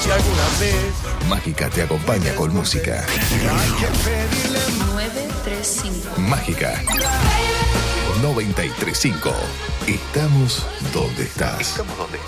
si alguna vez Mágica te acompaña con música. hay que pedirle 935. Mágica 93.5. Estamos donde estás.